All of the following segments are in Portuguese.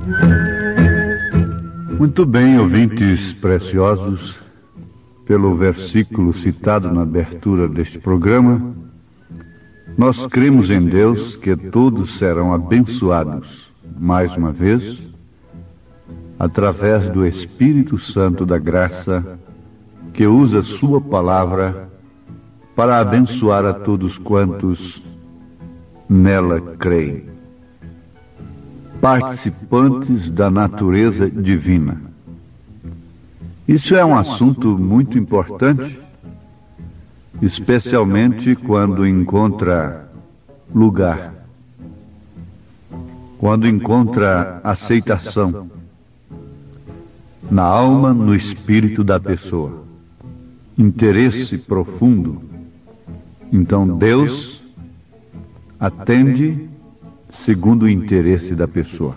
Muito bem, ouvintes preciosos, pelo versículo citado na abertura deste programa, nós cremos em Deus que todos serão abençoados, mais uma vez, através do Espírito Santo da graça, que usa sua palavra para abençoar a todos quantos nela creem. Participantes da natureza divina. Isso é um assunto muito importante, especialmente quando encontra lugar, quando encontra aceitação na alma, no espírito da pessoa, interesse profundo. Então Deus atende segundo o interesse da pessoa.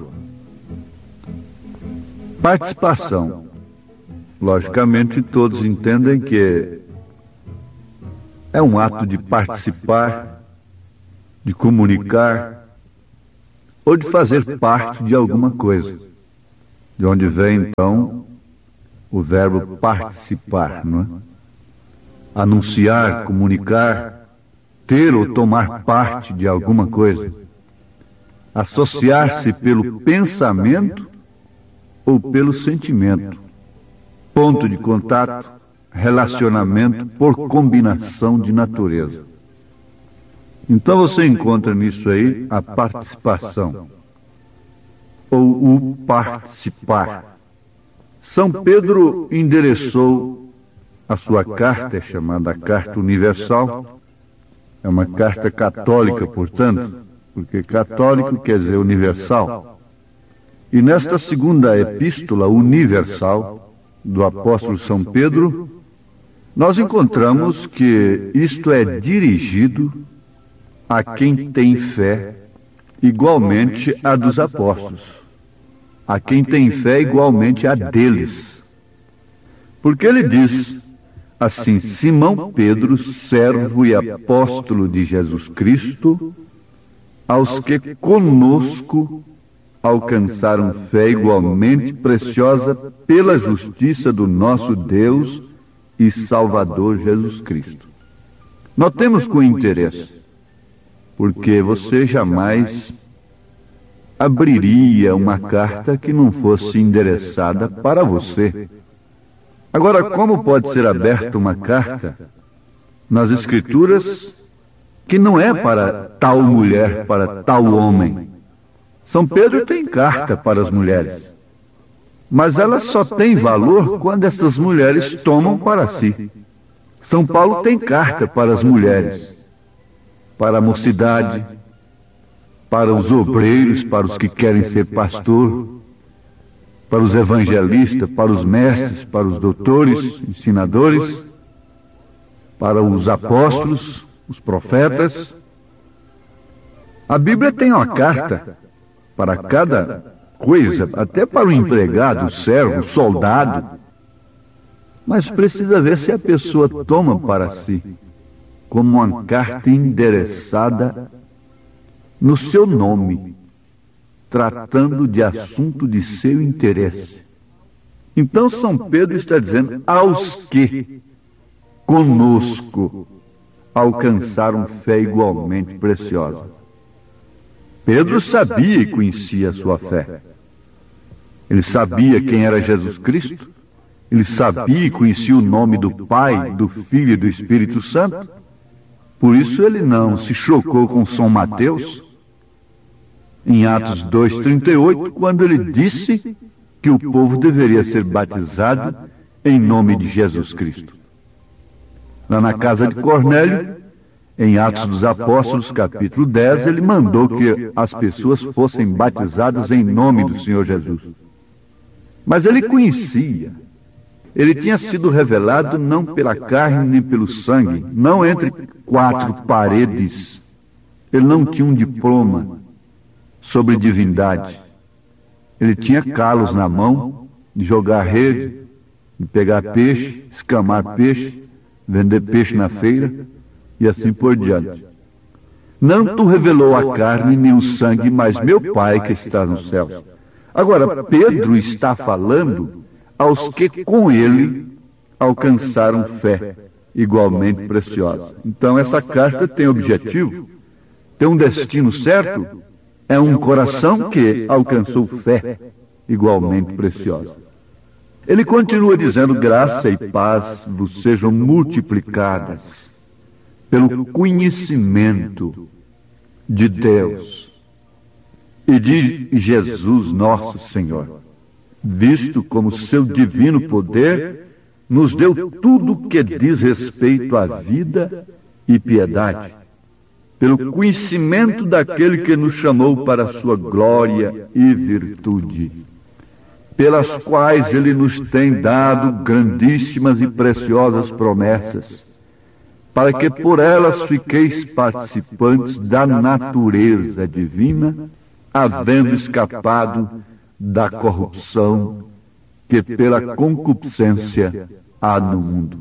Participação. Logicamente, todos entendem que é um ato de participar, de comunicar, ou de fazer parte de alguma coisa. De onde vem, então, o verbo participar, não é? Anunciar, comunicar, ter ou tomar parte de alguma coisa. Associar-se pelo pensamento ou pelo sentimento. Ponto de contato, relacionamento por combinação de natureza. Então você encontra nisso aí a participação, ou o participar. São Pedro endereçou a sua carta, chamada Carta Universal, é uma carta católica, portanto, porque católico quer dizer universal. E nesta segunda epístola universal do apóstolo São Pedro, nós encontramos que isto é dirigido a quem tem fé igualmente a dos apóstolos, a quem tem fé igualmente a deles. Porque ele diz assim: Simão Pedro, servo e apóstolo de Jesus Cristo, aos que conosco alcançaram fé igualmente preciosa pela justiça do nosso Deus e Salvador Jesus Cristo. Notemos com interesse, porque você jamais abriria uma carta que não fosse endereçada para você. Agora, como pode ser aberta uma carta nas Escrituras que não é para tal mulher, para tal homem? São Pedro tem carta para as mulheres, mas ela só tem valor quando essas mulheres tomam para si. São Paulo tem carta para as mulheres, para a mocidade, para os obreiros, para os que querem ser pastor, para os evangelistas, para os mestres, para os doutores, ensinadores, para os apóstolos, os profetas. A Bíblia tem uma carta para cada coisa, até para o empregado, o servo, o soldado. Mas precisa ver se a pessoa toma para si como uma carta endereçada no seu nome, tratando de assunto de seu interesse. Então São Pedro está dizendo: aos que conosco alcançaram fé igualmente preciosa. Pedro sabia e conhecia a sua fé. Ele sabia quem era Jesus Cristo. Ele sabia e conhecia o nome do Pai, do Filho e do Espírito Santo. Por isso ele não se chocou com São Mateus, em Atos 2:38, quando ele disse que o povo deveria ser batizado em nome de Jesus Cristo. Lá na casa de Cornélio, em Atos dos Apóstolos, capítulo 10, ele mandou que as pessoas fossem batizadas em nome do Senhor Jesus. Mas ele conhecia. Ele tinha sido revelado não pela carne nem pelo sangue, não entre quatro paredes. Ele não tinha um diploma sobre divindade. Ele tinha calos na mão de jogar rede, de pegar peixe, escamar peixe, vender peixe na feira e assim por diante. Não tu revelou a carne nem o sangue, mas meu Pai que está nos céus. Agora, Pedro está falando aos que com ele alcançaram fé igualmente preciosa. Então essa carta tem objetivo, tem um destino certo, é um coração que alcançou fé igualmente preciosa. Ele continua dizendo: graça e paz vos sejam multiplicadas pelo conhecimento de Deus e de Jesus nosso Senhor, visto como seu divino poder nos deu tudo que diz respeito à vida e piedade, pelo conhecimento daquele que nos chamou para a sua glória e virtude, pelas quais ele nos tem dado grandíssimas e preciosas promessas, para que por elas fiqueis participantes da natureza divina, havendo escapado da corrupção que pela concupiscência há no mundo.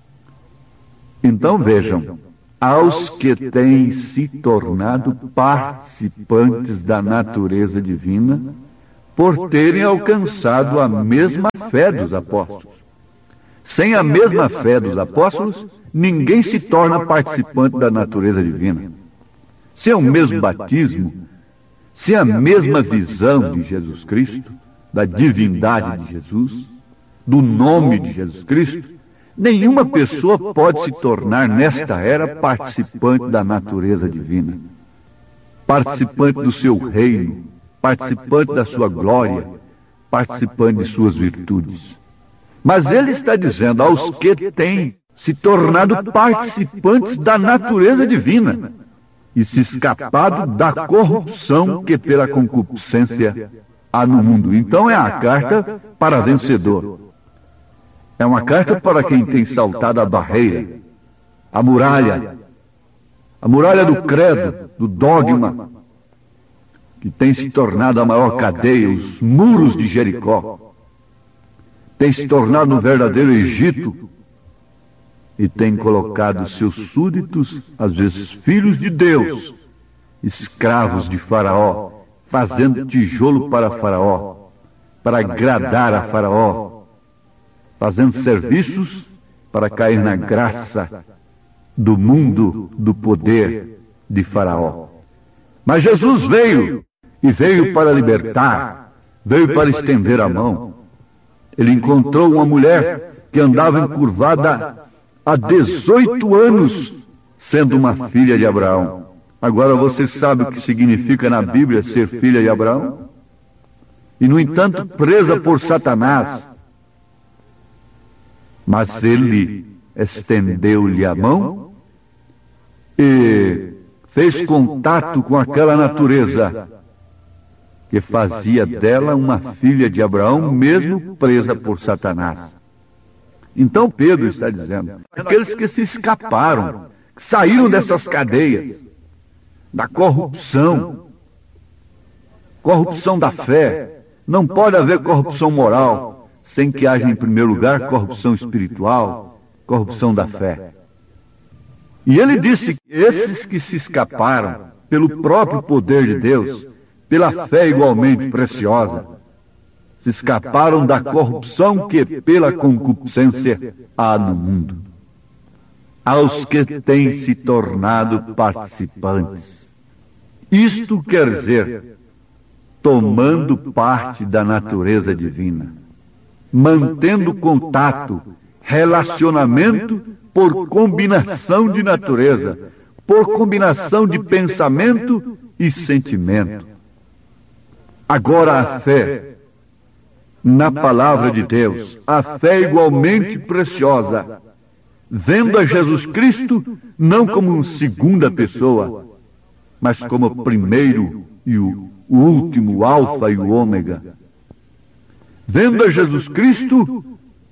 Então vejam, aos que têm se tornado participantes da natureza divina, por terem alcançado a mesma fé dos apóstolos. Sem a mesma fé dos apóstolos, ninguém se torna participante da natureza divina. Sem o mesmo batismo, sem a mesma visão de Jesus Cristo, da divindade de Jesus, do nome de Jesus Cristo, nenhuma pessoa pode se tornar nesta era participante da natureza divina, participante do seu reino, participante da sua glória, participante de suas virtudes. Mas ele está dizendo aos que têm se tornado participantes da natureza divina e se escapado da corrupção que pela concupiscência há no mundo. Então é a carta para vencedor. É uma carta para quem tem saltado a barreira, a muralha do credo, do dogma, que tem se tornado a maior cadeia, os muros de Jericó, tem se tornado um verdadeiro Egito e tem colocado seus súditos, às vezes filhos de Deus, escravos de Faraó, fazendo tijolo para Faraó, para agradar a Faraó, fazendo serviços para cair na graça do mundo do poder de Faraó. Mas Jesus veio, e veio para libertar, veio para estender a mão. Ele encontrou uma mulher que andava encurvada há 18 anos, sendo uma filha de Abraão. Agora você sabe o que significa na Bíblia ser filha de Abraão? E, no entanto, presa por Satanás. Mas ele estendeu-lhe a mão e fez contato com aquela natureza que fazia dela uma filha de Abraão, mesmo presa por Satanás. Então Pedro está dizendo, aqueles que se escaparam, que saíram dessas cadeias, da corrupção da fé. Não pode haver corrupção moral sem que haja, em primeiro lugar, corrupção espiritual, corrupção da fé. E ele disse que esses que se escaparam pelo próprio poder de Deus, pela fé igualmente preciosa, se escaparam da corrupção que pela concupiscência há no mundo. Aos que têm se tornado participantes. Isto quer dizer, tomando parte da natureza divina, mantendo contato, relacionamento por combinação de natureza, por combinação de pensamento e sentimento. Agora a fé na palavra de Deus, a fé igualmente preciosa, vendo a Jesus Cristo não como uma segunda pessoa, mas como o primeiro e o último, o alfa e o ômega. Vendo a Jesus Cristo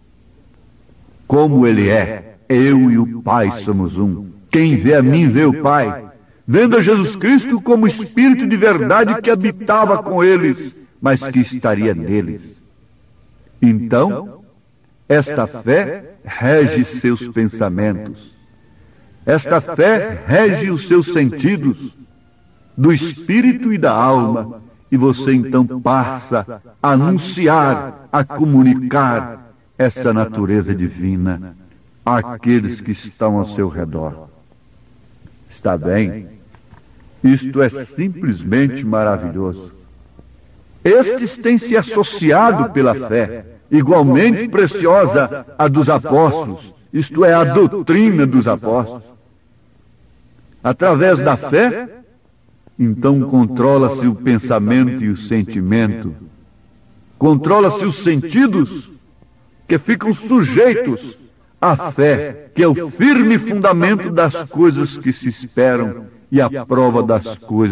como Ele é, eu e o Pai somos um. Quem vê a mim vê o Pai. Vendo a Jesus Cristo como Espírito de verdade que habitava com eles, mas que estaria neles. Então, esta fé rege seus pensamentos. Esta fé rege os seus sentidos, do espírito e da alma, e você então passa a anunciar, a comunicar essa natureza divina àqueles que estão ao seu redor. Está bem? Isto é simplesmente maravilhoso. Estes têm se associado pela fé, igualmente preciosa a dos apóstolos, isto é, a doutrina dos apóstolos. Através da fé, então controla-se o pensamento e o sentimento, controla-se os sentidos, que ficam sujeitos à fé, que é o firme fundamento das coisas que se esperam e a prova das coisas